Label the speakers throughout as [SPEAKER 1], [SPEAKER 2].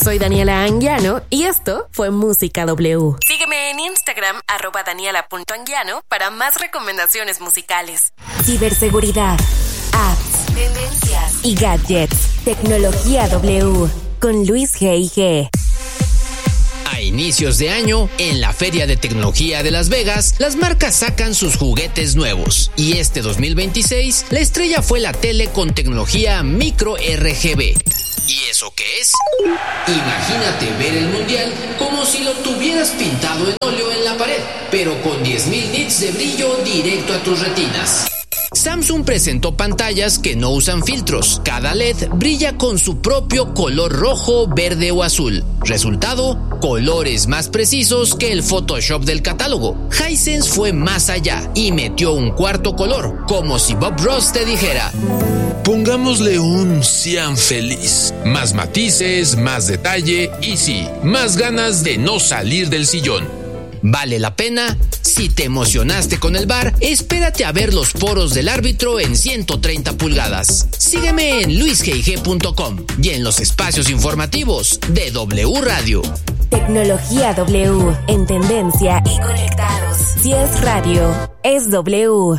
[SPEAKER 1] Soy Daniela Anguiano y esto fue Música W. Sígueme en Instagram, @daniela.anguiano, para más recomendaciones musicales. Ciberseguridad, apps, tendencias y gadgets. Tecnología W con Luis G&G.
[SPEAKER 2] A inicios de año, en la Feria de Tecnología de Las Vegas, las marcas sacan sus juguetes nuevos. Y este 2026, la estrella fue la tele con tecnología micro RGB. ¿Y eso qué es? Imagínate ver el mundial como si lo tuvieras pintado en óleo en la pared, pero con 10.000 nits de brillo directo a tus retinas. Samsung presentó pantallas que no usan filtros. Cada LED brilla con su propio color rojo, verde o azul. Resultado, colores más precisos que el Photoshop del catálogo. Hisense fue más allá y metió un cuarto color, como si Bob Ross te dijera:
[SPEAKER 3] pongámosle un cian feliz. Más matices, más detalle y sí, más ganas de no salir del sillón.
[SPEAKER 2] ¿Vale la pena? Si te emocionaste con el VAR, espérate a ver los poros del árbitro en 130 pulgadas. Sígueme en luisgig.com y en los espacios informativos de W Radio.
[SPEAKER 1] Tecnología W, en tendencia y conectados. Si es radio, es W.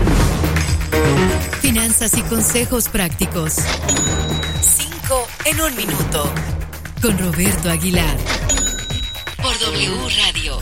[SPEAKER 4] Finanzas y consejos prácticos. 5 en 1 minuto. Con Roberto Aguilar. Por W Radio.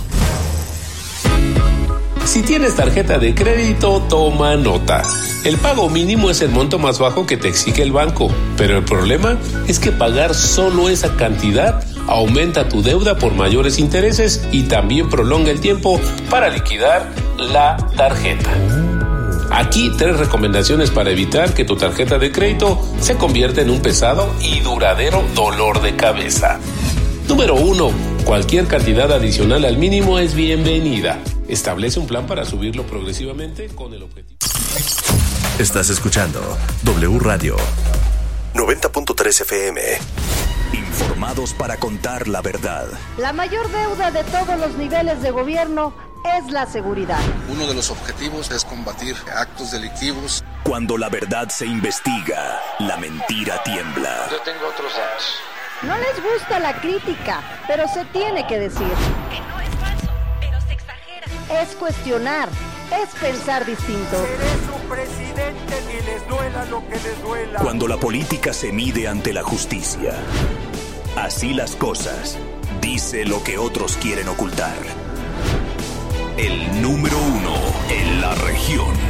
[SPEAKER 5] Si tienes tarjeta de crédito, toma nota. El pago mínimo es el monto más bajo que te exige el banco, pero el problema es que pagar solo esa cantidad aumenta tu deuda por mayores intereses y también prolonga el tiempo para liquidar la tarjeta. Aquí 3 recomendaciones para evitar que tu tarjeta de crédito se convierta en un pesado y duradero dolor de cabeza. Número 1. Cualquier cantidad adicional al mínimo es bienvenida. Establece un plan para subirlo progresivamente con el objetivo.
[SPEAKER 6] Estás escuchando W Radio 90.3 FM. Informados para contar la verdad.
[SPEAKER 7] La mayor deuda de todos los niveles de gobierno es la seguridad.
[SPEAKER 8] Uno de los objetivos es combatir actos delictivos.
[SPEAKER 6] Cuando la verdad se investiga, la mentira tiembla.
[SPEAKER 8] Yo tengo otros datos.
[SPEAKER 7] No les gusta la crítica, pero se tiene que decir.
[SPEAKER 9] Que no es falso, pero se exagera.
[SPEAKER 7] Es cuestionar, es pensar distinto.
[SPEAKER 10] Seré su presidente ni les duela lo que les duela.
[SPEAKER 6] Cuando la política se mide ante la justicia. Así las cosas. Dice lo que otros quieren ocultar. El número 1 en la región.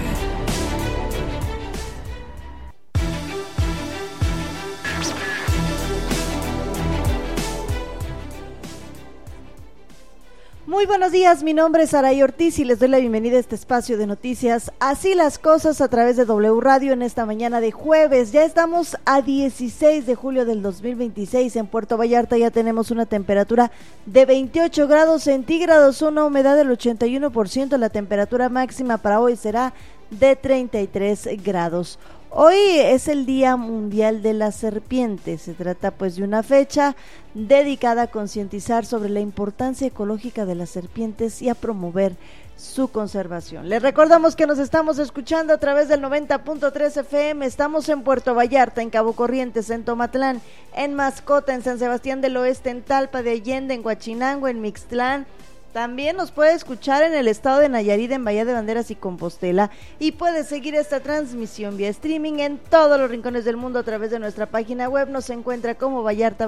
[SPEAKER 7] Muy buenos días, mi nombre es Saray Ortiz y les doy la bienvenida a este espacio de noticias Así las cosas a través de W Radio en esta mañana de jueves. Ya estamos a 16 de julio del 2026. En Puerto Vallarta ya tenemos una temperatura de 28 grados centígrados, una humedad del 81%. La temperatura máxima para hoy será de 33 grados. Hoy es el Día Mundial de la Serpiente. Se trata pues de una fecha dedicada a concientizar sobre la importancia ecológica de las serpientes y a promover su conservación. Les recordamos que nos estamos escuchando a través del 90.3 FM. Estamos en Puerto Vallarta, en Cabo Corrientes, en Tomatlán, en Mascota, en San Sebastián del Oeste, en Talpa de Allende, en Huachinango, en Mixtlán. También nos puede escuchar en el estado de Nayarit, en Bahía de Banderas y Compostela, y puede seguir esta transmisión vía streaming en todos los rincones del mundo a través de nuestra página web. Nos encuentra como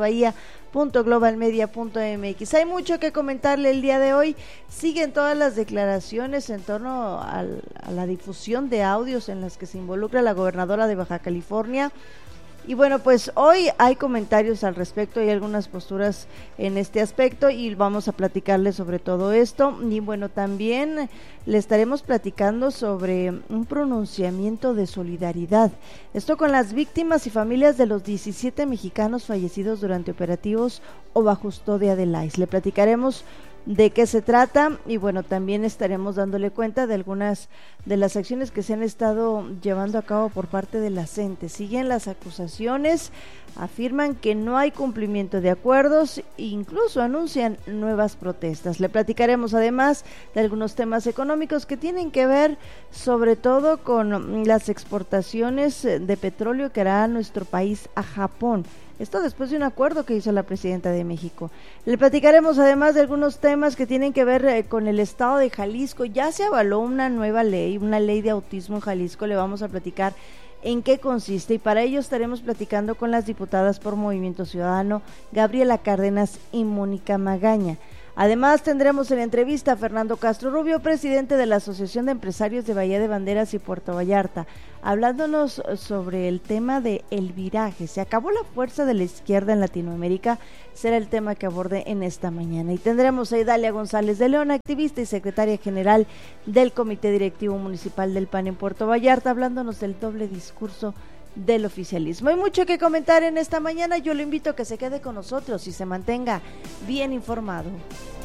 [SPEAKER 7] vallartabahía.globalmedia.mx. Hay mucho que comentarle el día de hoy. Siguen todas las declaraciones en torno a la difusión de audios en las que se involucra la gobernadora de Baja California. Y bueno, pues hoy hay comentarios al respecto, hay algunas posturas en este aspecto y vamos a platicarles sobre todo esto. Y bueno, también le estaremos platicando sobre un pronunciamiento de solidaridad. Esto con las víctimas y familias de los 17 mexicanos fallecidos durante operativos o bajo custodia del ICE. Le platicaremos de qué se trata y bueno, también estaremos dándole cuenta de algunas de las acciones que se han estado llevando a cabo por parte de la CENTE. Siguen las acusaciones, afirman que no hay cumplimiento de acuerdos e incluso anuncian nuevas protestas. Le platicaremos además de algunos temas económicos que tienen que ver sobre todo con las exportaciones de petróleo que hará nuestro país a Japón. Esto después de un acuerdo que hizo la presidenta de México. Le platicaremos además de algunos temas que tienen que ver con el estado de Jalisco. Ya se avaló una nueva ley, una ley de autismo en Jalisco. Le vamos a platicar en qué consiste, y para ello estaremos platicando con las diputadas por Movimiento Ciudadano, Gabriela Cárdenas y Mónica Magaña. Además tendremos en la entrevista a Fernando Castro Rubio, presidente de la Asociación de Empresarios de Bahía de Banderas y Puerto Vallarta, hablándonos sobre el tema de el viraje. ¿Se acabó la fuerza de la izquierda en Latinoamérica? Será el tema que aborde en esta mañana. Y tendremos a Idalia González de León, activista y secretaria general del Comité Directivo Municipal del PAN en Puerto Vallarta, hablándonos del doble discurso del oficialismo. Hay mucho que comentar en esta mañana. Yo lo invito a que se quede con nosotros y se mantenga bien informado.